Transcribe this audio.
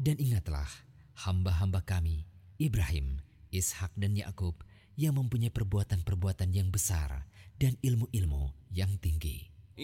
Dan ingatlah hamba-hamba kami, Ibrahim, Ishak dan Yakub, yang mempunyai perbuatan-perbuatan yang besar dan ilmu-ilmu yang tinggi.